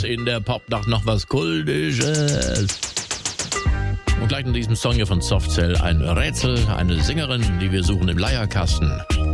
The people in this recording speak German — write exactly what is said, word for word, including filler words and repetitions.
in der Popnacht noch was Kultisches. Und gleich in diesem Song hier von Softcell ein Rätsel, eine Sängerin, die wir suchen im Leierkasten.